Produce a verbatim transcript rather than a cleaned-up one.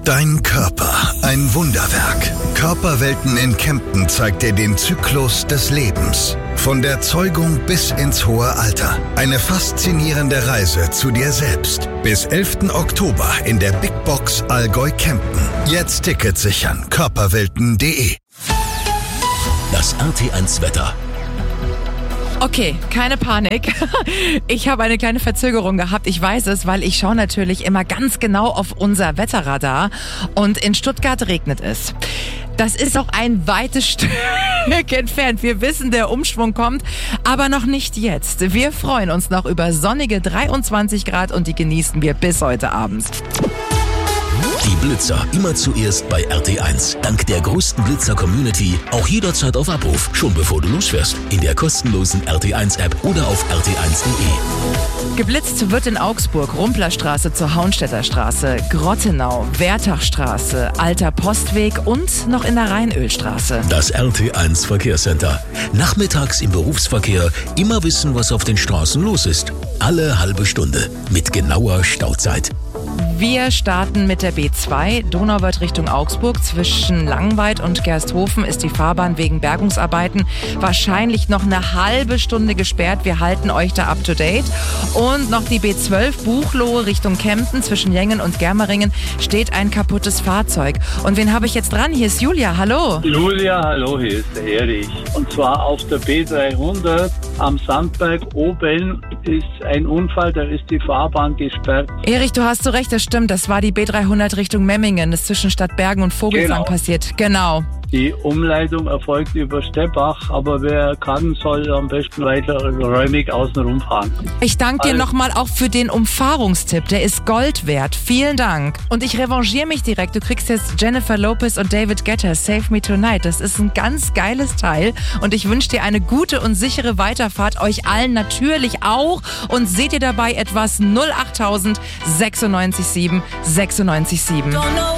Dein Körper, ein Wunderwerk. Körperwelten in Kempten zeigt dir den Zyklus des Lebens. Von der Zeugung bis ins hohe Alter. Eine faszinierende Reise zu dir selbst. Bis elften Oktober in der Big Box Allgäu Kempten. Jetzt Ticket sichern. körperwelten punkt de. Das R T eins Wetter. Okay, keine Panik. Ich habe eine kleine Verzögerung gehabt. Ich weiß es, weil ich schaue natürlich immer ganz genau auf unser Wetterradar. Und in Stuttgart regnet es. Das ist auch ein weites Stück entfernt. Wir wissen, der Umschwung kommt, aber noch nicht jetzt. Wir freuen uns noch über sonnige dreiundzwanzig Grad und die genießen wir bis heute Abend. Die Blitzer immer zuerst bei R T eins. Dank der größten Blitzer-Community auch jederzeit auf Abruf, schon bevor du losfährst. In der kostenlosen R T eins App oder auf r t eins punkt de. Geblitzt wird in Augsburg Rumplerstraße zur Haunstädter Straße, Grottenau, Wertachstraße, Alter Postweg und noch in der Rheinölstraße. Das R T eins Verkehrscenter. Nachmittags im Berufsverkehr immer wissen, was auf den Straßen los ist. Alle halbe Stunde mit genauer Stauzeit. Wir starten mit der B zwei, Donauwörth Richtung Augsburg. Zwischen Langweid und Gersthofen ist die Fahrbahn wegen Bergungsarbeiten wahrscheinlich noch eine halbe Stunde gesperrt. Wir halten euch da up to date. Und noch die B zwölf, Buchloe Richtung Kempten. Zwischen Jengen und Germeringen steht ein kaputtes Fahrzeug. Und wen habe ich jetzt dran? Hier ist Julia, hallo. Julia, hallo, hier ist der Erich. Und zwar auf der B dreihundert am Sandberg oben ist ein Unfall, da ist die Fahrbahn gesperrt. Erich, du hast so recht, das stimmt. Das war die B dreihundert Richtung Memmingen. Das ist zwischen Stadtbergen und Vogelsang Genau. passiert. Genau. Die Umleitung erfolgt über Steppach, aber wer kann, soll am besten weiter räumig außenrum fahren. Ich danke dir Alles- nochmal auch für den Umfahrungstipp. Der ist Gold wert. Vielen Dank. Und ich revanchiere mich direkt. Du kriegst jetzt Jennifer Lopez und David Guetta, Save Me Tonight. Das ist ein ganz geiles Teil. Und ich wünsche dir eine gute und sichere Weiterfahrt. Euch allen natürlich auch. Und seht ihr dabei etwas null acht null null sechsundneunzig sieben sechsundneunzig sieben.